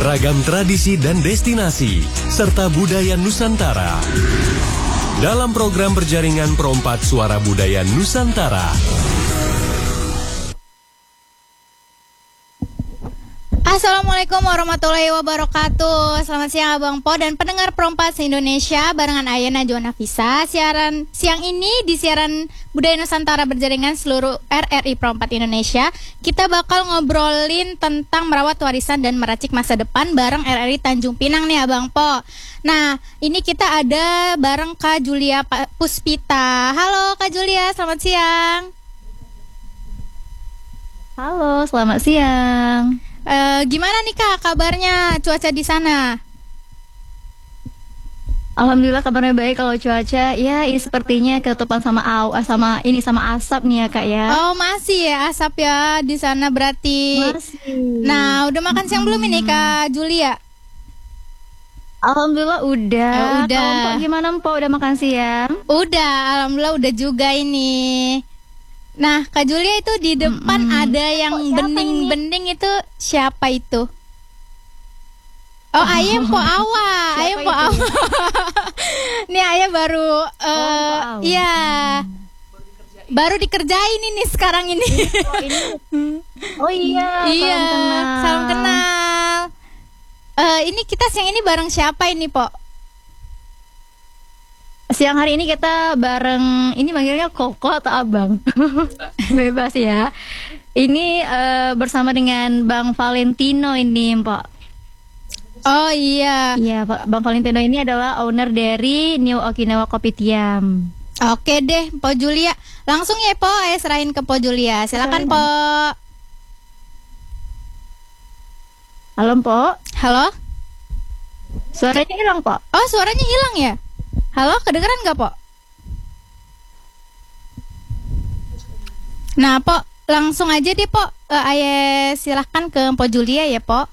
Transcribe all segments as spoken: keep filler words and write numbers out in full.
ragam tradisi dan destinasi, serta budaya Nusantara. Dalam program berjaringan Perompat Suara Budaya Nusantara. Assalamualaikum warahmatullahi wabarakatuh. Selamat siang Abang Po dan pendengar Perompat se-Indonesia. Barengan Ayah Najwa Nafisa. Siaran siang ini di siaran Budaya Nusantara berjaringan seluruh R R I Perompat Indonesia. Kita bakal ngobrolin tentang merawat warisan dan meracik masa depan bareng R R I Tanjung Pinang nih Abang Po. Nah, ini kita ada bareng Kak Julia Puspita. Halo Kak Julia, selamat siang. Halo, selamat siang. Uh, gimana nih Kak kabarnya cuaca di sana? Alhamdulillah kabarnya baik. Kalau cuaca ya ini sepertinya ketutupan sama aw sama ini sama asap nih ya Kak ya. Oh masih ya asap ya di sana berarti. Masih. Nah udah makan siang belum ini Kak Julia? Alhamdulillah udah. Oh, udah. Kalau Mpok gimana Mpok udah makan siang? Udah, alhamdulillah udah juga ini. Nah, Kak Julia itu di depan mm-hmm. ada yang bening-bening itu siapa itu? Oh, ayah Po Awa, ayah Po Awa. Nih ayah baru, uh, oh, iya, baru dikerjain ini sekarang ini. Oh, ini. Oh iya, iya, salam kenal. Salam kenal. Uh, ini kita siang ini bareng siapa ini Po? Siang hari ini kita bareng, ini manggilnya Koko atau Abang? Bebas ya. Ini uh, bersama dengan Bang Valentino ini, Pak. Oh iya. Iya, Pak. Bang Valentino ini adalah owner dari New Okinawa Kopitiam. Oke deh, Po Julia. Langsung ya, Po, saya serahin ke Po Julia. Silakan, Po. Halo, Po. Halo. Suaranya hilang, Po. Oh, suaranya hilang ya? Halo, kedengeran nggak, Po? Nah, Po, langsung aja deh, Po. Uh, Ayah silahkan ke Po Julia ya, Po.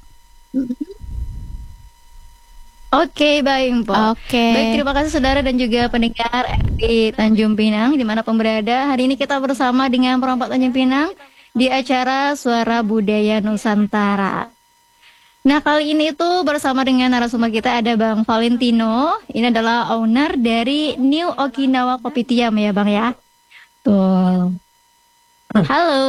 Oke, okay, baik, Po. Oke. Okay. Baik, terima kasih saudara dan juga pendengar R R I Tanjung Pinang dimanapun berada. Hari ini kita bersama dengan Perompak Tanjung Pinang di acara Suara Budaya Nusantara. Nah, kali ini itu bersama dengan narasumber kita ada Bang Valentino. Ini adalah owner dari New Okinawa Kopitiam ya Bang ya. Tuh. Halo.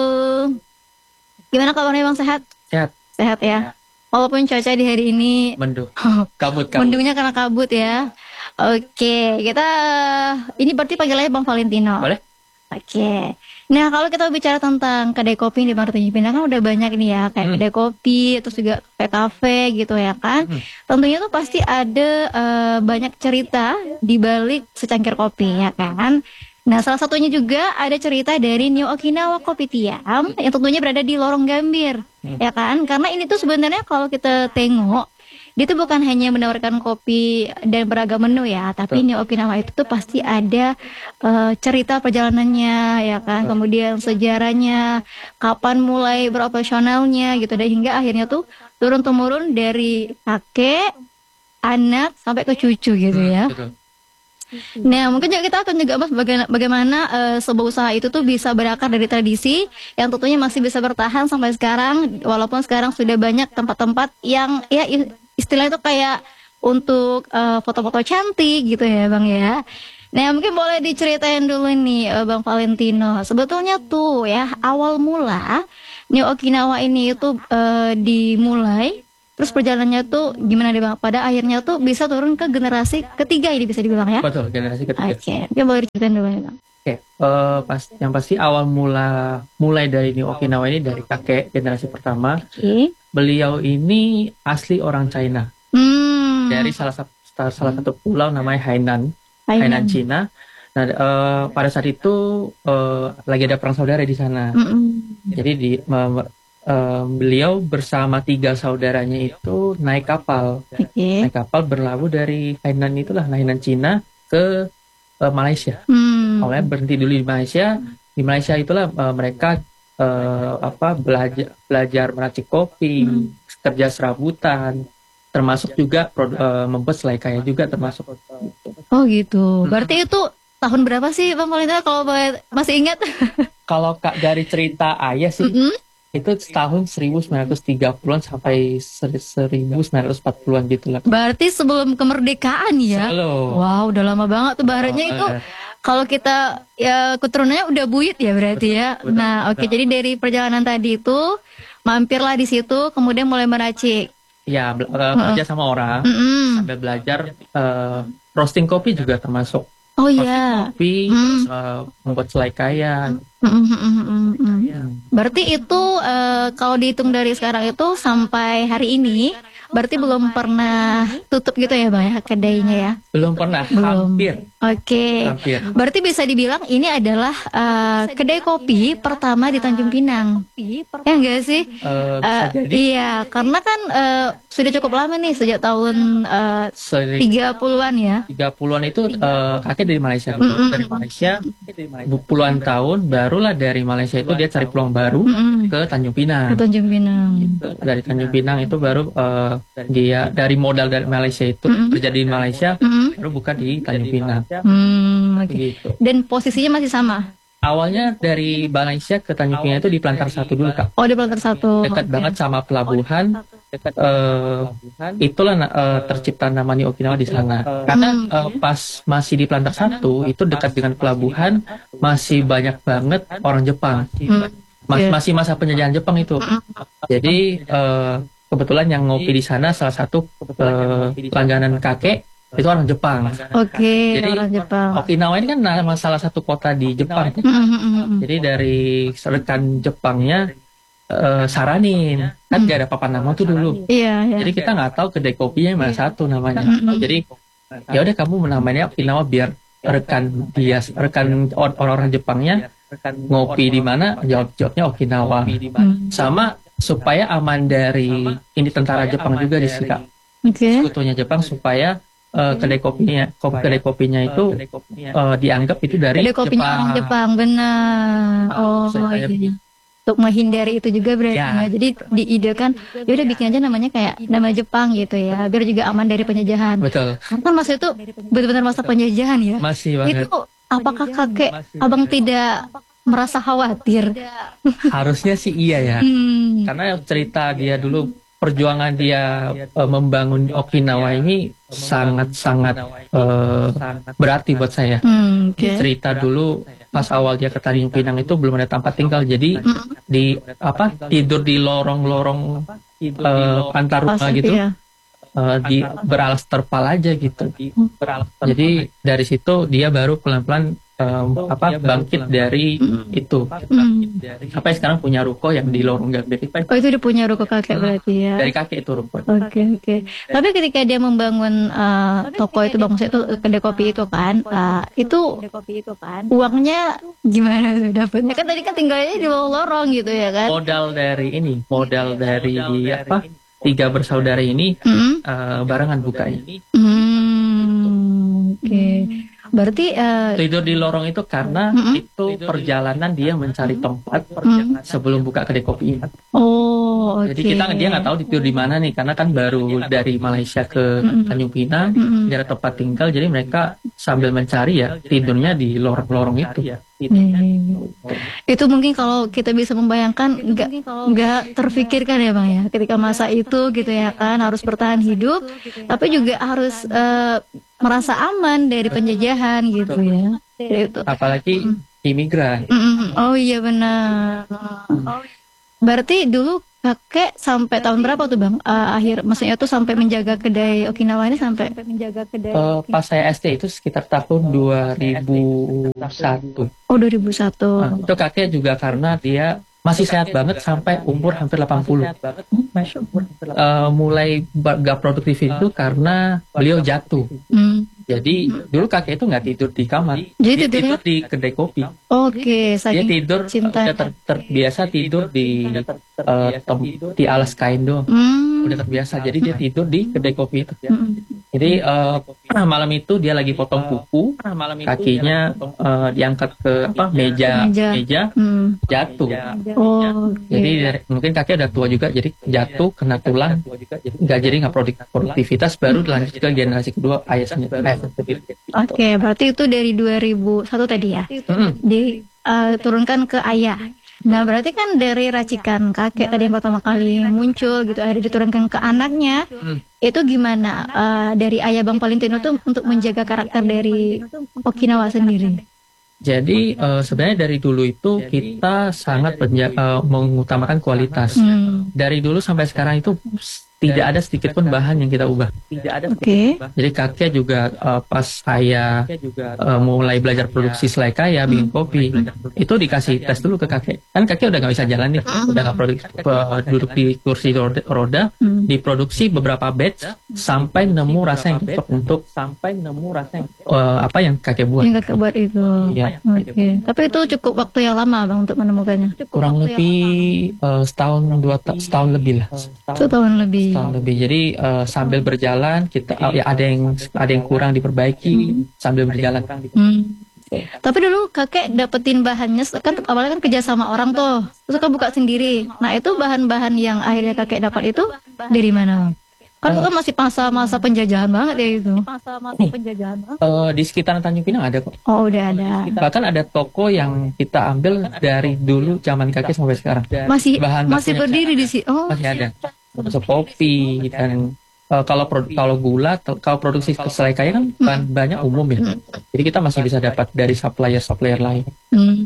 Gimana kabarnya Bang, sehat? Sehat. Sehat ya. Walaupun cuaca di hari ini mendung. Kabut, kabut. Mendungnya karena kabut ya. Oke, kita ini berarti panggilnya Bang Valentino. Boleh? Oke. Nah, kalau kita bicara tentang kedai kopi di Tanjung Pinang kan udah banyak nih ya, kayak hmm. kedai kopi, terus juga kafe-kafe gitu ya kan. Hmm. Tentunya tuh pasti ada uh, banyak cerita di balik secangkir kopi ya kan. Nah, salah satunya juga ada cerita dari New Okinawa Kopitiam yang tentunya berada di Lorong Gambir hmm. ya kan. Karena ini tuh sebenarnya kalau kita tengok dia tuh bukan hanya menawarkan kopi dan beragam menu ya, tapi New Okinawa itu tuh pasti ada uh, cerita perjalanannya ya kan, kemudian sejarahnya, kapan mulai beroperasionalnya gitu, dan hingga akhirnya tuh turun temurun dari kakek, anak sampai ke cucu gitu ya. Nah, mungkin juga kita akan juga bahas bagaimana, bagaimana uh, sebuah usaha itu tuh bisa berakar dari tradisi yang tentunya masih bisa bertahan sampai sekarang, walaupun sekarang sudah banyak tempat-tempat yang ya istilahnya itu kayak untuk uh, foto-foto cantik gitu ya Bang ya. Nah, mungkin boleh diceritain dulu nih uh, Bang Valentino. Sebetulnya tuh ya awal mula New Okinawa ini itu uh, dimulai, terus perjalanannya tuh gimana deh Bang? Pada akhirnya tuh bisa turun ke generasi ketiga ini bisa dibilang ya? Betul, generasi ketiga. Oke, okay. Boleh diceritain dulu nih Bang. Oke, okay. uh, pas yang pasti awal mula mulai dari New Okinawa ini dari kakek generasi pertama. Oke. Okay. Beliau ini asli orang China. Hmm. Dari salah satu salah satu pulau namanya Hainan, Hainan, Hainan Cina. Nah, uh, pada saat itu uh, lagi ada perang saudara di sana. Mm-hmm. Jadi di uh, uh, beliau bersama tiga saudaranya itu naik kapal. Okay. Naik kapal berlabuh dari Hainan itulah, Hainan Cina ke uh, Malaysia. Hmm. Awalnya berhenti dulu di Malaysia. Di Malaysia itulah uh, mereka uh, apa belajar belajar meracik kopi, hmm. kerja serabutan, termasuk juga uh, membuat selai kaya juga termasuk. Oh gitu. Berarti hmm. itu tahun berapa sih Bang Valentino kalau masih ingat? Kalau Kak dari cerita ayah sih, mm-hmm. itu tahun seribu sembilan ratus tiga puluhan sampai seribu sembilan ratus empat puluhan gitu lah. Berarti sebelum kemerdekaan ya? Selalu. Wow, udah lama banget tuh baratnya itu. Kalau kita ya keturunannya udah buyut ya berarti ya. Betul, nah, oke, okay, jadi dari perjalanan tadi itu mampirlah di situ, kemudian mulai meracik. Ya, uh, kerja sama orang, mm-hmm. sambil belajar uh, roasting kopi juga termasuk. Oh iya. Kopi, mm. uh, membuat selai kaya. Mm-hmm. Berarti itu uh, kalau dihitung dari sekarang itu sampai hari ini, berarti belum pernah tutup gitu ya Bang ya kedainya ya? Belum pernah, belum. hampir. Oke, okay. Berarti bisa dibilang ini adalah uh, kedai kopi pertama di Tanjung Pinang, ya enggak sih? Uh, bisa uh, jadi. Iya, karena kan uh, sudah cukup lama nih sejak tahun uh, tiga puluhan ya. tiga puluhan itu uh, kakek dari Malaysia, mm-hmm. dari Malaysia puluhan tahun, barulah dari Malaysia itu dia cari peluang baru mm-hmm. ke Tanjung Pinang. Ke Tanjung Pinang. Gitu. Dari Tanjung Pinang itu baru uh, dia dari modal dari Malaysia itu mm-hmm. kerja di Malaysia, mm-hmm. baru buka di Tanjung Pinang. Hmm, okay. Gitu. Dan posisinya masih sama? Awalnya dari Malaysia ke Tanjung Pinang itu di Pelantar satu dulu Kak. Oh, di Pelantar satu. Dekat okay. banget sama pelabuhan. Dekat uh, itulah uh, tercipta nama New Okinawa di sana. Karena hmm. uh, pas masih di Pelantar satu itu dekat dengan pelabuhan masih banyak banget orang Jepang. Hmm. Mas, yeah. Masih masa penjajahan Jepang itu. Jadi uh, kebetulan yang ngopi di sana salah satu uh, langganan kakek itu orang Jepang. Oke, okay, jadi orang Jepang. Okinawa ini kan nama salah satu kota di Jepang. Mm-hmm. Jadi dari rekan Jepangnya uh, saranin, kan mm. gak ada papan nama tuh dulu. Iya. Yeah, jadi kita nggak tahu kedai kopinya mana satu namanya. Mm-hmm. Jadi ya udah kamu menamainya Okinawa biar rekan dia, rekan orang-orang Jepangnya ngopi di mana, jawab-jawabnya Okinawa. Mm. Sama supaya aman dari ini tentara Jepang juga di sini Kak. Okay. Sekutunya Jepang supaya Uh, kedai kopinya, kopi kedai kopinya itu uh, dianggap itu dari kedai kopinya Jepang. orang Jepang, benar. Oh, iya. Untuk menghindari itu juga berarti. Ya. Nah, jadi diidekan, ya udah bikin aja namanya kayak nama Jepang gitu ya, biar juga aman dari penjajahan. Betul. Karena masa itu benar-benar masa penjajahan ya. Masih banget. Itu apakah kakek abang tidak merasa khawatir? Harusnya sih iya ya. Hmm. Karena cerita dia dulu, perjuangan dia uh, membangun Okinawa ini sangat-sangat uh, berarti buat saya. Hmm, okay. Cerita dulu pas awal dia ke Tanjung Pinang itu belum ada tempat tinggal, jadi hmm. di apa tidur di lorong-lorong uh, antar rumah gitu, iya. uh, di beralas terpal aja gitu. Hmm. Jadi dari situ dia baru pelan-pelan Um, apa bangkit dari mm. itu mm. apa sekarang punya ruko yang di lorong Gambir. Oh, itu dia punya ruko kakek berarti ya. Dari kakek itu ruko. Oke okay, oke. Okay. Tapi ketika dia membangun uh, toko itu, bang, itu kedai kopi itu kan, uh, itu uangnya gimana tuh dapatnya? Kan tadi kan tinggalnya di lorong gitu ya kan. Modal dari ini, modal dari apa? Tiga bersaudara ini mm. uh, barengan bukanya. Hmm, oke. Okay. Berarti uh, tidur di lorong itu karena mm-hmm. itu perjalanan dia mencari tempat mm-hmm. sebelum buka kedai kopi. Oh, okay. Jadi kita dia nggak tahu tidur di mana nih, karena kan baru dari Malaysia ke mm-hmm. Tanjung Pinang, mm-hmm. dia ada tempat tinggal, jadi mereka sambil mencari ya tidurnya di lorong-lorong itu. Hmm. Itu mungkin kalau kita bisa membayangkan nggak nggak terfikirkan ya bang ya, ketika masa itu gitu ya kan, harus bertahan hidup tapi juga harus uh, merasa aman dari penjajahan gitu ya. Itu. Apalagi mm. imigran. Mm-mm. Oh iya benar. Mm. Berarti dulu kakek sampai tahun berapa tuh bang? Uh, akhir maksudnya tuh sampai menjaga kedai Okinawa ini sampai menjaga kedai. Uh, pas saya S D itu sekitar tahun dua ribu satu. Oh dua ribu satu. Nah, itu kakek juga karena dia masih sehat banget sampai umur hampir delapan puluh. Uh, mulai gak produktif itu karena beliau jatuh. Hmm. Jadi dulu kakek itu nggak tidur di kamar, jadi dia tidur di kedai kopi. Oke, okay, dia tidur cinta. Udah ter, terbiasa tidur di uh, tem, di alas kain doang. Hmm. Udah terbiasa, jadi dia tidur di kedai kopi itu. Hmm. Jadi uh, malam itu dia lagi potong kuku, kakinya uh, diangkat ke apa meja meja, meja hmm. jatuh. Oh, okay. Jadi dari, mungkin kakek udah tua juga, jadi jatuh kena tulang, nggak jadi nggak produktivitas, baru lanjut ke generasi kedua ayahnya. Oke, okay, berarti itu dari dua ribu satu tadi ya, mm-hmm. diturunkan uh, ke ayah. Nah, berarti kan dari racikan kakek tadi yang pertama kali muncul gitu, akhirnya diturunkan ke anaknya. Hmm. Itu gimana uh, dari ayah Bang Valentino tuh untuk menjaga karakter dari Okinawa sendiri? Jadi uh, sebenarnya dari dulu itu kita sangat penja- uh, mengutamakan kualitas. Hmm. Dari dulu sampai sekarang itu tidak ada sedikit pun bahan yang kita ubah. Tidak ada. Oke. Okay. Jadi kakek juga uh, pas saya uh, mulai belajar produksi selai kaya, bikin kopi, itu dikasih tes dulu ke kakek. Kan kakek udah nggak bisa jalan nih, udah nggak produk uh, duduk di kursi roda, roda hmm. diproduksi beberapa batch sampai nemu rasa yang cocok untuk sampai nemu rasa yang uh, apa yang kakek buat. Yang kakek buat itu. Ya. Oke. Okay. Tapi itu cukup waktu yang lama Bang untuk menemukannya. Kurang lebih uh, setahun dua ta- setahun lebih lah. Setahun lebih. Tahun lebih. Jadi uh, sambil berjalan kita uh, ya ada yang ada yang kurang diperbaiki hmm. sambil berjalan. Hmm. Tapi dulu kakek dapetin bahannya kan awalnya kan kerja sama orang tuh, terus kan buka sendiri. Nah itu bahan-bahan yang akhirnya kakek dapat itu dari mana? Kan itu kan masih masa-masa penjajahan banget ya itu. Masa-masa penjajahan banget. Uh, di sekitaran Tanjung Pinang ada kok. Oh udah ada. Bahkan ada toko yang kita ambil dari dulu zaman kakek sampai sekarang. Masih bahan masih berdiri di sini. Oh masih ada. Termasuk kopi dan uh, kalau pro, kalau gula kalau produksi selai kaya kan hmm. banyak umum ya. Jadi kita masih bisa dapat dari supplier-supplier lain. Hmm.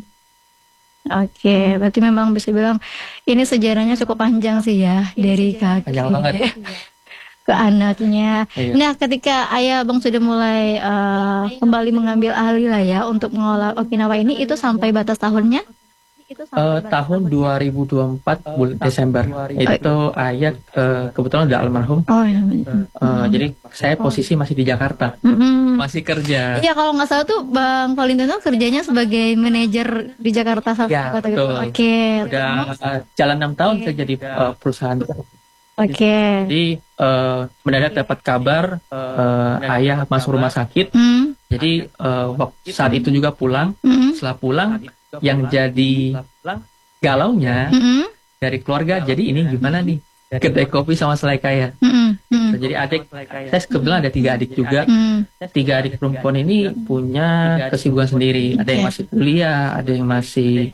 Oke, okay, berarti memang bisa bilang ini sejarahnya cukup panjang sih ya dari kakek panjang banget ke anaknya. Iya. Nah, ketika ayah Bang sudah mulai uh, kembali mengambil alih lah ya untuk mengolah Okinawa ini, itu sampai batas tahunnya? Uh, tahun dua ribu dua puluh empat bulan Desember itu ayah uh, kebetulan udah almarhum. Oh iya. Uh, uh, jadi saya posisi masih di Jakarta, mm-hmm. masih kerja. Iya kalau nggak salah tuh Bang Valentino kerjanya sebagai manajer di Jakarta salah ya, kata gitu. Oke. Okay. Udah uh, jalan enam tahun okay. kerja di uh, perusahaan. Oke. Okay. Jadi uh, mendadak dapat kabar uh, ayah masuk rumah sakit. Mm. Jadi uh, waktu saat itu juga pulang. Mm. Setelah pulang yang jadi galaunya mm-hmm. dari keluarga, jadi ini gimana nih kedai kopi sama selai kaya. Mm-hmm. Jadi adik, saya kebetulan ada tiga adik juga. Mm-hmm. Tiga adik perempuan ini punya kesibukan sendiri. Ada yang masih kuliah, ada yang masih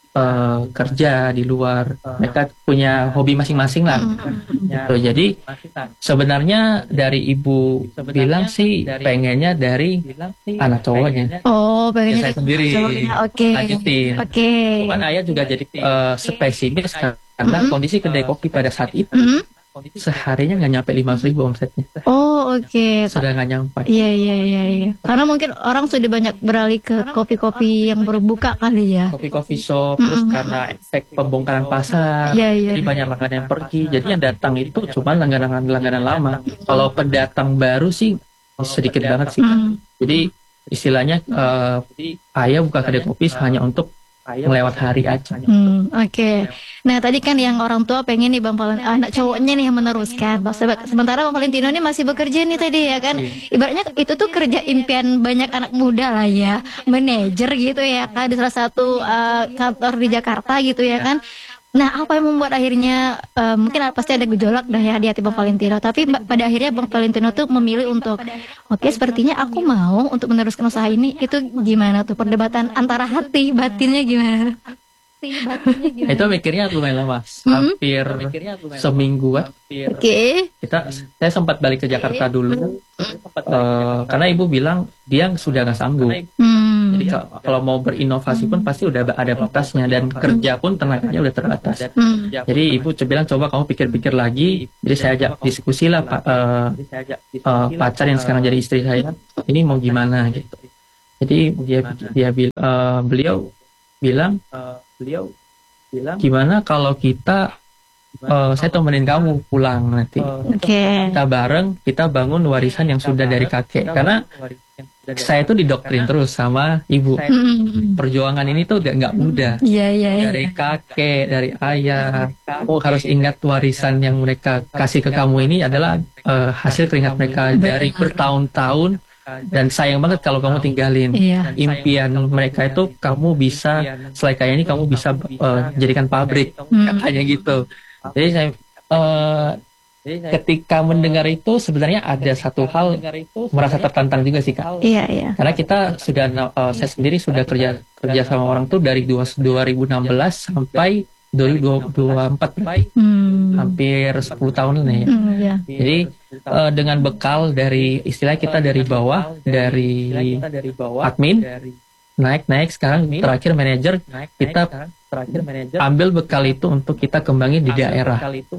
uh, kerja di luar. Mereka punya hobi masing-masing lah. Mm-hmm. Gitu. Jadi sebenarnya dari ibu bilang sih pengennya dari anak cowoknya. Oh, pengennya saya sendiri. Oke. Lanjutin. Oke. Okay. Bukan ayah juga jadi uh, spesimis karena mm-hmm. kondisi kedai kopi pada saat itu mm-hmm. seharinya nggak nyampe lima ratus ribu omsetnya. Oh oke. Okay. Sudah nggak nyampe. Iya iya iya. iya. Karena mungkin orang sudah banyak beralih ke kopi-kopi yang baru buka kali ya. Kopi-kopi shop mm-hmm. terus karena efek pembongkaran pasar. Iya iya. Jadi banyak langganan yang pergi. Jadi yang datang itu cuma langganan-langganan lama. Kalau pendatang baru sih sedikit banget sih. Mm-hmm. Jadi istilahnya uh, ayah buka kedai kopi hanya untuk melewat hari aja. Hmm, Oke. Okay. Nah tadi kan yang orang tua pengen nih Bang Valentino, anak cowoknya nih yang meneruskan. Sementara Bang Valentino ini masih bekerja nih tadi ya kan. Ibaratnya itu tuh kerja impian banyak anak muda lah ya, manajer gitu ya kan di salah satu uh, kantor di Jakarta gitu ya kan. Nah, apa yang membuat akhirnya uh, mungkin pasti ada gejolak dah ya di hati Bang Valentino. Tapi pada akhirnya Bang Valentino tuh memilih untuk, oke, okay, sepertinya aku mau untuk meneruskan usaha ini. Itu gimana tuh perdebatan antara hati batinnya gimana? Batinnya gimana? Itu mikirnya lumayan lama, hampir hmm? semingguan. Oke. Okay. Kita, saya sempat balik ke Jakarta dulu, uh, karena ibu bilang dia sudah nggak sanggup. Hmm. Jadi kalau mau berinovasi pun pasti udah ada batasnya dan kerja pun tenaganya udah terbatas. Hmm. Jadi ibu bilang coba kamu pikir-pikir lagi. Jadi saya ajak diskusi lah pak, uh, uh, pacar yang sekarang jadi istri saya. Ini mau gimana gitu. Jadi dia dia uh, beliau bilang beliau bilang gimana kalau kita uh, saya temenin kamu pulang nanti. Okay. Kita bareng kita bangun warisan yang sudah dari kakek karena saya tuh didoktrin terus sama ibu. Hmm. Perjuangan ini tuh udah nggak mudah. Yeah, yeah, yeah. Dari kakek, dari ayah, kamu harus ingat warisan yang mereka kasih ke kamu ini adalah uh, hasil keringat mereka dari bertahun-tahun. Dan sayang banget kalau kamu tinggalin. Yeah. Impian mereka itu kamu bisa, selai kaya ini kamu bisa uh, jadikan pabrik, hmm. katanya gitu. Jadi saya uh, ketika mendengar itu sebenarnya ada satu hal merasa tertantang juga sih Kak. Iya, iya. Karena kita sudah, uh, saya sendiri sudah kerja kerja sama orang tuh dari dua ribu enam belas sampai dua ribu dua puluh empat, hmm. hampir sepuluh tahun nih ya. Hmm, yeah. Jadi uh, dengan bekal dari istilah kita dari bawah, dari admin naik-naik sekarang terakhir manajer, kita ambil bekal itu untuk kita kembangin di daerah.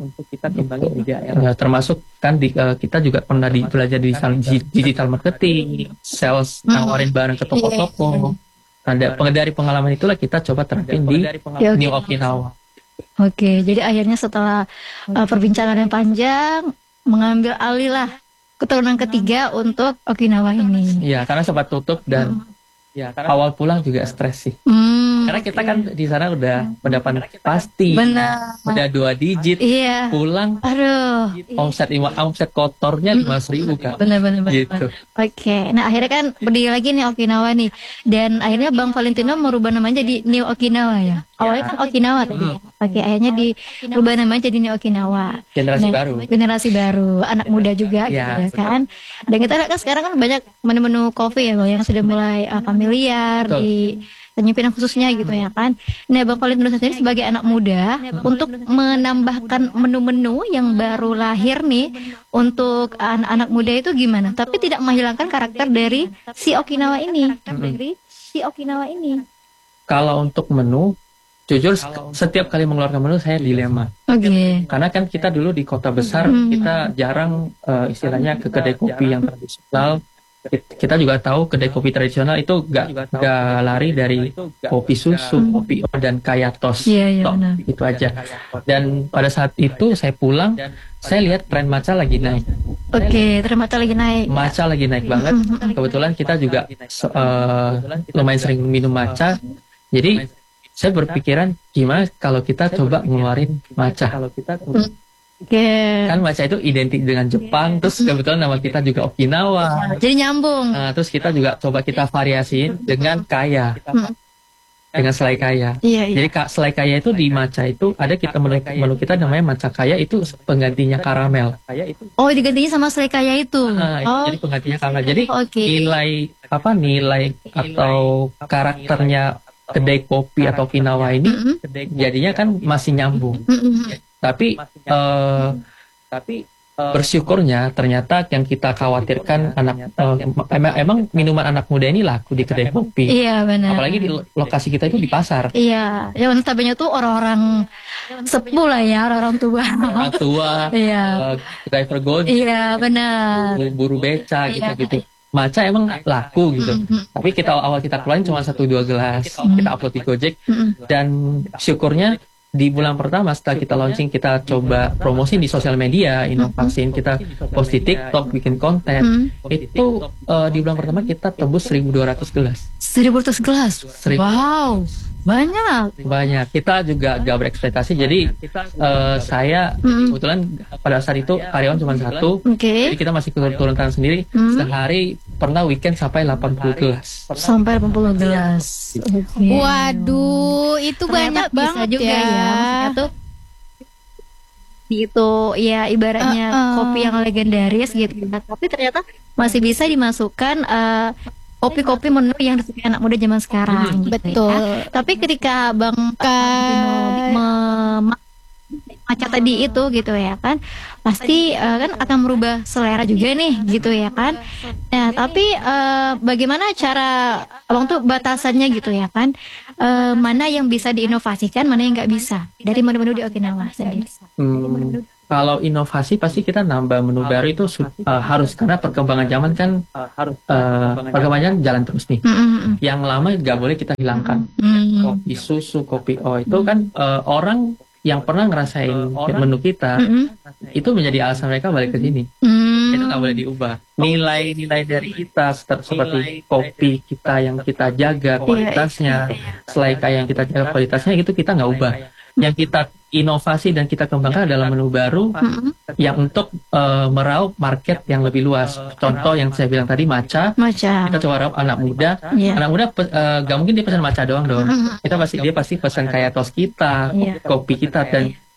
Ya, termasuk kan di, uh, kita juga pernah di, belajar di digital marketing, sales, nawarin barang ke toko-toko. Ada dari pengalaman itulah kita coba terapin di New Okinawa. Oke, jadi akhirnya setelah uh, perbincangan yang panjang, mengambil alih lah keturunan ketiga untuk Okinawa ini. Iya, karena sempat tutup dan hmm. ya, awal pulang juga stres sih. Hmm, karena kita kan di sana udah pendapat pasti, benar, udah dua digit, iya. pulang, aduh, omset omset kotornya lima ribu Kak. Benar-benar. Gitu. Oke, nah akhirnya kan berdiri lagi nih Okinawa nih, dan akhirnya Bang Valentino merubah namanya jadi New Okinawa ya. Awalnya kan Okinawa tadi. Hmm. Oke, akhirnya dirubah namanya jadi New Okinawa. Generasi nah, baru. Generasi baru, anak muda juga ya, gitu kan. Dan kita lihat kan sekarang kan banyak menu-menu kopi ya Bang yang sudah mulai uh, familiar. Betul. Di penyimpinan khususnya gitu ya kan. Nah Bang Valentino sendiri sebagai anak muda untuk menambahkan menu-menu yang baru lahir nih untuk anak-anak muda itu gimana? Tapi tidak menghilangkan karakter dari si Okinawa ini. Hmm. Dari si Okinawa ini. Kalau untuk menu, jujur setiap kali mengeluarkan menu saya dilema. Oke. Okay. Karena kan kita dulu di kota besar hmm. kita jarang uh, istilahnya ke kedai kopi yang tradisional. Kita juga tahu kedai kopi tradisional itu gak, gak lari dari kopi susu, hmm. kopi o dan kaya tos, yeah, yeah, tok, itu aja. Dan pada saat itu saya pulang, saya lihat tren matcha lagi naik. Oke, okay, tren matcha lagi naik. Matcha lagi naik banget. Kebetulan kita juga uh, lumayan sering minum matcha, jadi saya berpikiran gimana kalau kita coba ngeluarin matcha. Okay. Kan matcha itu identik dengan Jepang, terus kebetulan nama kita juga Okinawa. Jadi nyambung. Nah, terus kita juga coba kita variasiin dengan kaya, hmm. dengan selai kaya. Iya, iya. Jadi selai kaya itu di matcha itu ada kita menu, menu kita namanya matcha kaya, itu penggantinya karamel. Oh, digantinya sama selai kaya itu. Nah, itu oh. jadi penggantinya karamel. Jadi okay. nilai apa nilai atau karakternya kedai kopi atau Okinawa ini mm-hmm. jadinya kan masih nyambung. Mm-hmm. Tapi uh, tapi uh, bersyukurnya ternyata yang kita khawatirkan anak uh, emang, emang minuman anak muda ini laku di kedai kopi. Iya benar. Apalagi di lokasi kita itu di pasar. Iya, ya notabene tuh orang-orang sepuh lah ya, orang-orang tua. Orang tua. Iya. Uh, driver gojek. Iya benar. Buru beca gitu-gitu. Matcha emang laku gitu, mm-hmm. tapi kita awal kita keluarin cuma satu dua gelas, mm-hmm. kita upload di Gojek, mm-hmm. dan syukurnya di bulan pertama setelah kita launching kita coba promosi di sosial media, inovasiin, kita post di TikTok, bikin konten, mm-hmm. itu uh, di bulan pertama kita tembus seribu dua ratus gelas. seribu dua ratus gelas? seribu. Wow, banyak. Banyak. Kita juga gak berekspektasi, jadi uh, saya mm-hmm. kebetulan pada saat itu karyawan cuma satu, okay. jadi kita masih turun tangan sendiri, mm-hmm. sehari pernah weekend sampai delapan puluh gelas. Sampai delapan puluh gelas. Okay. Waduh, itu ternyata banyak banget juga ya. ya. Maksudnya tuh itu ya ibaratnya uh, uh. kopi yang legendaris gitu. Tapi ternyata masih bisa dimasukkan uh, kopi-kopi menu yang disukai anak muda zaman sekarang. Hmm, gitu betul. Ya. Tapi ketika Bang Valentino matcha tadi itu gitu ya kan, pasti uh, kan akan merubah selera juga nih gitu ya kan. Nah tapi uh, bagaimana cara Abang tuh batasannya gitu ya kan, uh, mana yang bisa diinovasikan, mana yang nggak bisa dari menu-menu di Okinawa sendiri. Hmm, kalau inovasi pasti kita nambah menu baru itu uh, harus, karena perkembangan zaman kan uh, harus uh, perkembangan jalan terus nih. Mm-hmm. Yang lama nggak boleh kita hilangkan. Mm-hmm. Kopi susu, kopi o itu kan uh, orang yang pernah ngerasain uh, menu kita, mm-hmm. itu menjadi alasan mereka balik ke sini. Mm-hmm. Itu nggak boleh diubah. Nilai-nilai dari kita seperti kopi kita yang kita jaga kualitasnya, selai kaya yang kita jaga kualitasnya, itu kita nggak ubah. Yang kita inovasi dan kita kembangkan adalah menu baru mm-hmm. yang untuk uh, meraup market yang lebih luas. Contoh yang saya bilang tadi, matcha. Matcha. Kita coba raup anak muda. Yeah. Anak muda uh, gak mungkin dia pesan matcha doang dong. Mm-hmm. Kita pasti dia pasti pesan kayak tos kita, yeah. kopi kita, dan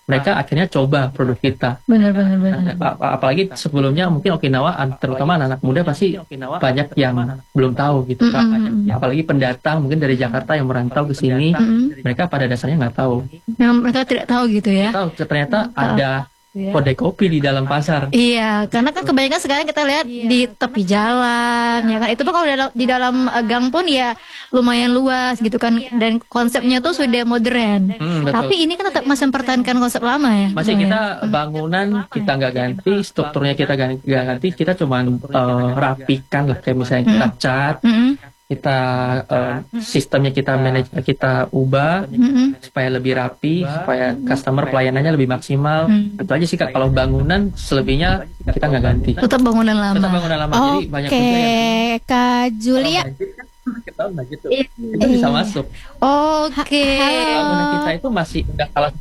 mereka akhirnya coba produk kita. Benar-benar. Ap- apalagi sebelumnya mungkin Okinawa, terutama anak-anak muda pasti banyak yang belum tahu gitu kan. Mm-mm. Apalagi pendatang mungkin dari Jakarta yang merantau ke sini, Mm-mm. mereka pada dasarnya nggak tahu. Yang mereka tidak tahu gitu ya. Tahu ternyata ada Iya. kedai kopi di dalam pasar. Iya, karena kan kebanyakan sekarang kita lihat di tepi jalan, ya kan. Itu pun kalau di dalam, di dalam eh, gang pun ya lumayan luas gitu kan. Dan konsepnya tuh sudah modern. Hmm, betul. Tapi ini kan tetap masih mempertahankan konsep lama ya. Masih kita bangunan kita nggak ganti, strukturnya kita nggak nggak ganti, kita cuma eh, rapikan lah, kayak misalnya kita cat, Mm-mm. kita eh, sistemnya kita manage, kita ubah Mm-mm. supaya lebih rapi, supaya customer pelayanannya lebih maksimal. Hmm. Itu aja sih Kak. Kalau bangunan selebihnya kita nggak ganti. Tetap bangunan lama. Tetap bangunan lama. Jadi banyak Oke, juga yang Kak Julia. kita nggak gitu. Itu bisa masuk. Oke. Bangunan kita itu masih nggak kalah.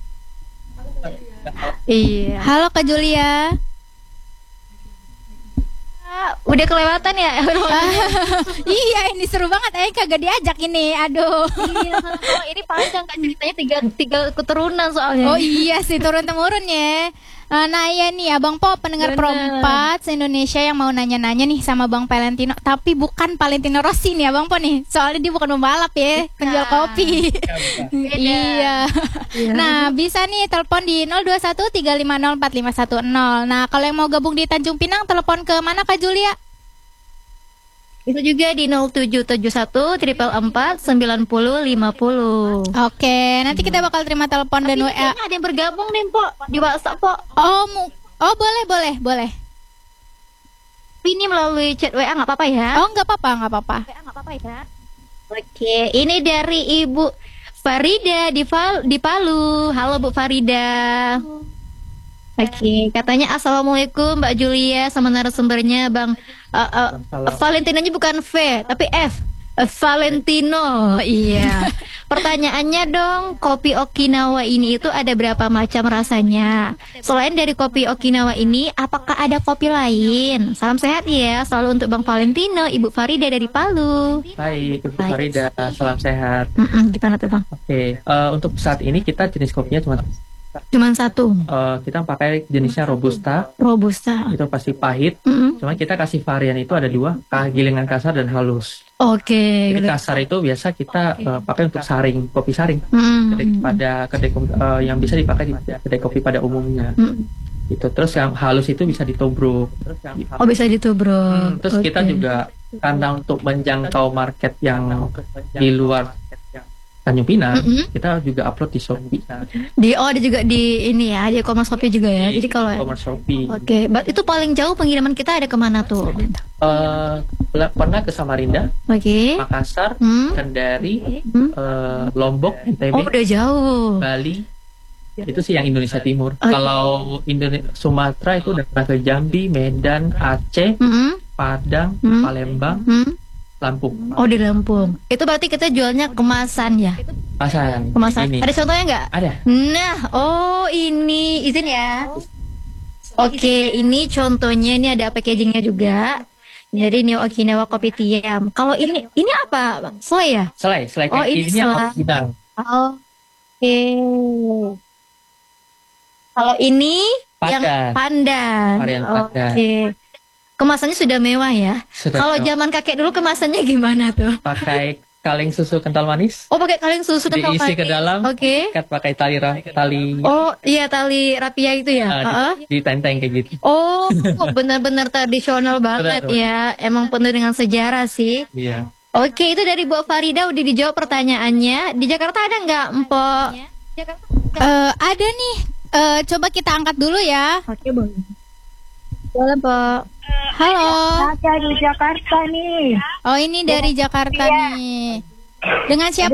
Iya. Halo Kak Julia. Udah kelewatan ya? Iya, ini seru banget. Eh, kagak diajak ini. Aduh. Iya, oh, ini panjang kan ceritanya tiga tiga keturunan soalnya. Oh iya sih, turun temurun ya. Eh, Nah iya nih Abang Po, pendengar Bener. Perompat se-Indonesia yang mau nanya-nanya nih sama Bang Valentino. Tapi bukan Valentino Rossi nih Abang Po nih. Soalnya dia bukan pembalap ya, penjual kopi. Iya. Nah bisa nih telepon di nol dua satu tiga lima nol empat lima satu nol. Nah kalau yang mau gabung di Tanjung Pinang, telepon ke mana Kak Julia? Itu juga di nol tujuh tujuh satu triple empat sembilan puluh lima puluh. Oke, nanti kita bakal terima telepon dan W A. Ada yang bergabung nih, Po, di WhatsApp, Po. Oh, mu- oh boleh, boleh, boleh. Ini melalui chat W A nggak apa-apa ya? Oh nggak apa-apa, nggak apa-apa. W A nggak apa-apa ya? Oke, ini dari Ibu Farida di, Val- di Palu. Halo Bu Farida. Oke, katanya assalamualaikum Mbak Julia sama narasumbernya Bang uh, uh, Valentinonya bukan V tapi F. Uh, Valentino. Iya. Pertanyaannya dong, kopi Okinawa ini itu ada berapa macam rasanya? Selain dari kopi Okinawa ini, apakah ada kopi lain? Salam sehat ya, selalu untuk Bang Valentino, Ibu Farida dari Palu. Baik, Ibu Farida, salam sehat. Mm-mm, gimana tuh Bang? Oke, eh, untuk saat ini kita jenis kopinya cuma Cuman satu, eh, kita pakai jenisnya robusta, Robusta. itu pasti pahit. Mm-mm. Cuma kita kasih varian itu ada dua, ka- gilingan kasar dan halus. Oke. Jadi kasar itu biasa kita eh, pakai untuk saring, kopi saring. Mm-mm. Kedai- pada kedai kopi, eh, yang bisa dipakai di kedai kopi pada umumnya. Mm. Gitu. Terus yang halus itu bisa ditubruk. Oh bisa Hmm, ditubruk. terus kita Oke. juga karena untuk menjangkau market yang di luar Tanjung Pinang, Mm-mm. kita juga upload di Shopee. Di oh ada juga di ini ya, di e-commerce Shopee juga ya. Jadi kalau e-commerce Shopee. Oke, but itu paling jauh pengiriman kita ada kemana tuh? Eh, pernah ke Samarinda, Oke. Makassar, Hmm. Kendari, Hmm. eh, Lombok, N T B, Oh udah jauh. Bali. Itu sih yang Indonesia Timur. Oke. Kalau Indonesia Sumatera itu udah pernah ke Jambi, Medan, Aceh, Mm-mm. Padang, Hmm. Palembang, Hmm. Lampung. Oh di Lampung. Itu berarti kita jualnya kemasan ya? Pasaran. Kemasan. Ini. Ada contohnya nggak? Ada. Nah, oh ini izin ya. Oke, ini contohnya, ini ada packagingnya juga. Jadi New Okinawa Kopi Tiam. Kalau ini, ini apa, Bang? Selai ya? Selai, selai Oh, kayak ini ininya selai. original. Oh, oke. Kalau ini yang Pandan. pandan. Varian pandan. Oke. Kemasannya sudah mewah ya. Sudah Kalau mewah. zaman kakek dulu kemasannya gimana tuh? Pakai kaleng susu kental manis, Oh, pakai kaleng susu kental diisi ke manis. dalam, Oke. ikat pakai tali ra- tali Oh, iya tali rapia itu ya. eh, di- Heeh. ditenteng kayak gitu. Oh, benar-benar tradisional banget Benar. ya. Emang penuh dengan sejarah sih. Iya. Oke, itu dari Bu Farida udah dijawab pertanyaannya. Di Jakarta ada nggak, Empok? Eh, ada nih. Eh, coba kita angkat dulu ya. Oke, boleh. Boleh, Empok. Halo. Ada di Jakarta nih. Oh ini dari Jakarta nih. Dengan siapa?